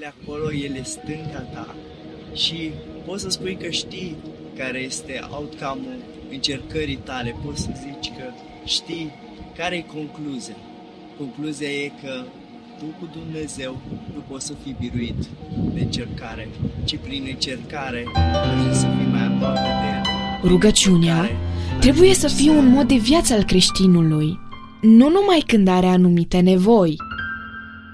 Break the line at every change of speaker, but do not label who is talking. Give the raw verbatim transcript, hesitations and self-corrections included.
acolo, El e stânga ta și poți să spui că știi care este outcome-ul încercării tale, poți să zici că știi care e concluzia. Concluzia e că tu cu Dumnezeu nu poți să fii biruit de încercare, ci prin încercare ajungi să fii mai aproape de El.
Rugăciunea trebuie să fie un mod de viață al creștinului, nu numai când are anumite nevoi.